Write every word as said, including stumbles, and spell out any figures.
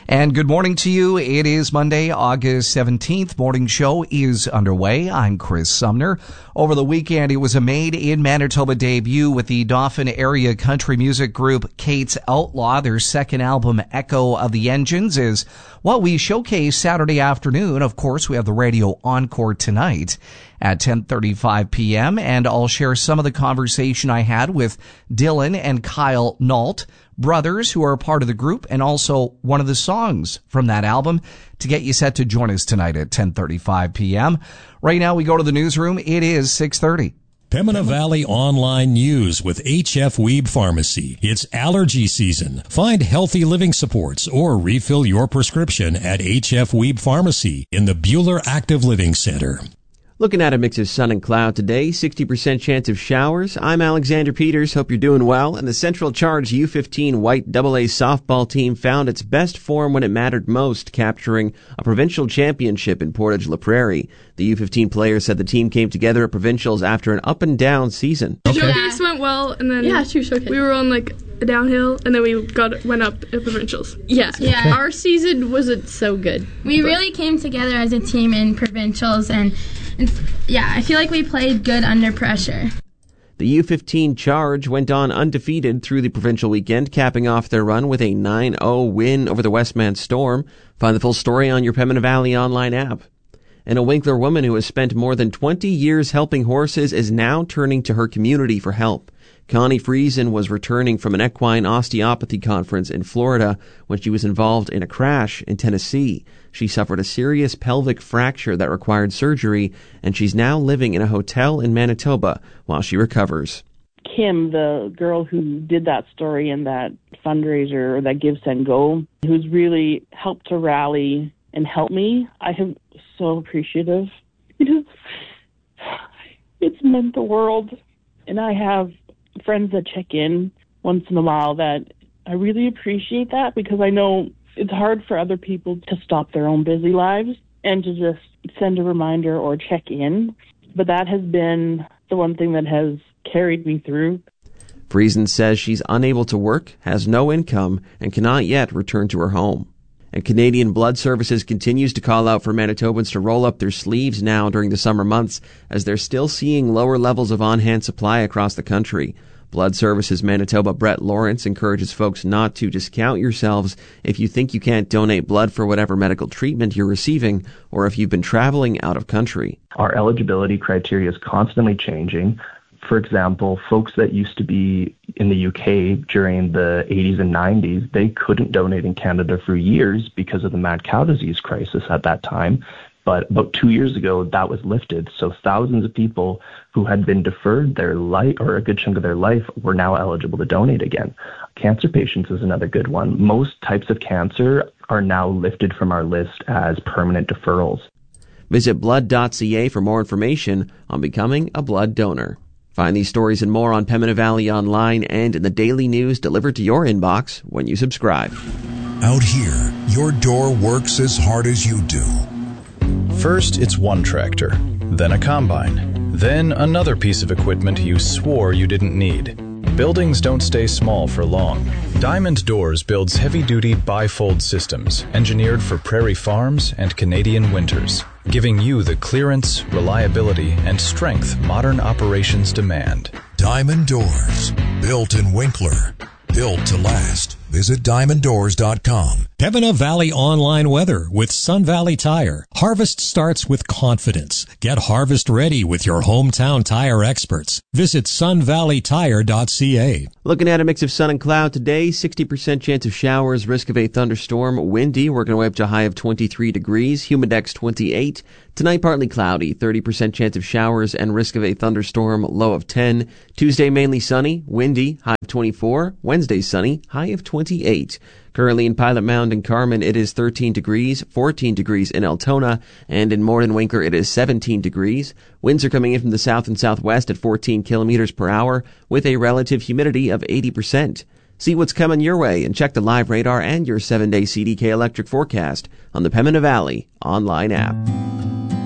And good morning to you. It is Monday, August seventeenth. Morning show is underway. I'm Chris Sumner. Over the weekend, it was a Made in Manitoba debut with the Dauphin area country music group Kate's Outlaw. Their second album, Echo of the Engines, is what we showcase Saturday afternoon. Of course, we have the radio encore tonight at ten thirty-five p.m. And I'll share some of the conversation I had with Dylan and Kyle Nault, brothers who are a part of the group, and also one of the songs from that album to get you set to join us tonight at ten thirty-five p.m. Right now we go to the newsroom. It is six thirty. Pembina Valley Online News with H F Weeb Pharmacy. It's allergy season. Find healthy living supports or refill your prescription at H F Weeb Pharmacy in the Bueller Active Living Center. Looking at a mix of sun and cloud today, sixty percent chance of showers. I'm Alexander Peters. Hope you're doing well. And the Central Charge U fifteen White double A softball team found its best form when it mattered most, capturing a provincial championship in Portage La Prairie. The U fifteen players said the team came together at provincials after an up-and-down season. The showcase went well, and then yeah, true showcase. We were on like a downhill, and then we got went up at provincials. Yeah, yeah. Our season wasn't so good. We but. really came together as a team in provincials, and, and yeah, I feel like we played good under pressure. The U fifteen Charge went on undefeated through the provincial weekend, capping off their run with a nine oh win over the Westman Storm. Find the full story on your Pembina Valley online app. And a Winkler woman who has spent more than twenty years helping horses is now turning to her community for help. Connie Friesen was returning from an equine osteopathy conference in Florida when she was involved in a crash in Tennessee. She suffered a serious pelvic fracture that required surgery, and she's now living in a hotel in Manitoba while she recovers. Kim, the girl who did that story in that fundraiser, or that Give, Send, Go, who's really helped to rally and help me, I am so appreciative. It is, it's meant the world. And I have friends that check in once in a while that I really appreciate that, because I know it's hard for other people to stop their own busy lives and to just send a reminder or check in. But that has been the one thing that has carried me through. Friesen says she's unable to work, has no income, and cannot yet return to her home. And Canadian Blood Services continues to call out for Manitobans to roll up their sleeves now during the summer months, as they're still seeing lower levels of on-hand supply across the country. Blood Services Manitoba Brett Lawrence encourages folks not to discount yourselves if you think you can't donate blood for whatever medical treatment you're receiving, or if you've been traveling out of country. Our eligibility criteria is constantly changing. For example, folks that used to be in the U K during the eighties and nineties, they couldn't donate in Canada for years because of the mad cow disease crisis at that time. But about two years ago, that was lifted. So thousands of people who had been deferred their life, or a good chunk of their life, were now eligible to donate again. Cancer patients is another good one. Most types of cancer are now lifted from our list as permanent deferrals. Visit blood dot c a for more information on becoming a blood donor. Find these stories and more on Pembina Valley Online and in the daily news delivered to your inbox when you subscribe. Out here, your door works as hard as you do. First, it's one tractor, then a combine, then another piece of equipment you swore you didn't need. Buildings don't stay small for long. Diamond Doors builds heavy-duty bifold systems engineered for prairie farms and Canadian winters, giving you the clearance, reliability, and strength modern operations demand. Diamond Doors, built in Winkler, built to last. Visit diamond doors dot com. Pembina Valley Online Weather with Sun Valley Tire. Harvest starts with confidence. Get harvest ready with your hometown tire experts. Visit sun valley tire dot c a. Looking at a mix of sun and cloud today, sixty percent chance of showers, risk of a thunderstorm, windy, working our way up to a high of twenty-three degrees, humidex twenty-eight. Tonight, partly cloudy, thirty percent chance of showers and risk of a thunderstorm, low of ten. Tuesday, mainly sunny, windy, high of twenty-four. Wednesday, sunny, high of twenty-eight. Currently in Pilot Mound and Carman, it is thirteen degrees, fourteen degrees in Altona, and in Morden Winkler, it is seventeen degrees. Winds are coming in from the south and southwest at fourteen kilometers per hour, with a relative humidity of eighty percent. See what's coming your way and check the live radar and your seven-day C D K electric forecast on the Pembina Valley online app.